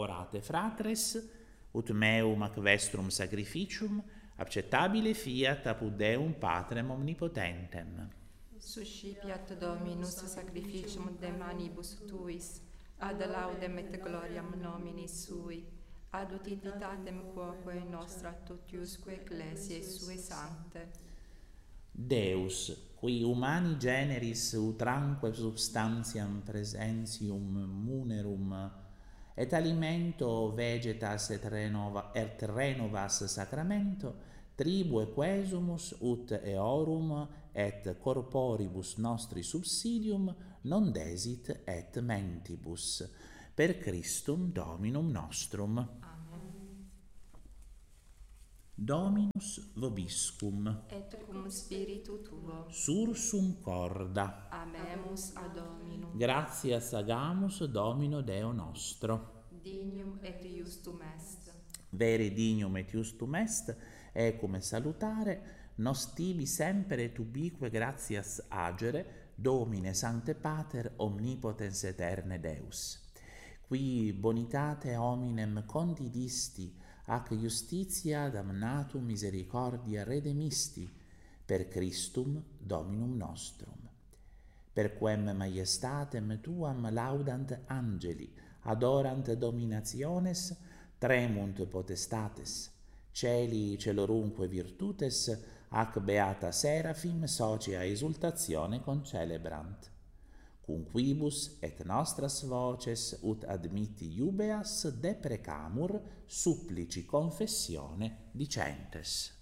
orate fratres, ut meum ac vestrum sacrificium acceptabile fiat apud Deum Patrem omnipotentem. Suscipiat Dominus sacrificium de manibus tuis, ad laudem et gloriam nominis sui, ad utilitatem quoque nostra totiusque ecclesiae sue sancte. Deus, qui humani generis utranque substantiam presentium munerum, et alimento vegetas et renovas sacramento, tribue quesumus ut eorum et corporibus nostri subsidium non desit et mentibus. Per Christum Dominum nostrum. Amen. Dominus vobiscum. Et cum spiritu tuo. Sursum corda. Amemus ad Dominum. Gratias agamus Domino Deo nostro. Dignum et justum est. Vere dignum et justum est, ecum salutare, nos tibi semper et ubique gratias agere, Domine Sancte Pater omnipotens eterne Deus. Qui bonitate hominem condidisti, ac justitia damnatum misericordia redemisti, per Christum Dominum nostrum. Per quem maiestatem tuam laudant angeli, adorant dominationes, tremunt potestates, celi celorunque virtutes, ac beata seraphim socia exultatione concelebrant. Cum quibus et nostras voces ut admitti iubeas deprecamur supplici confessione dicentes.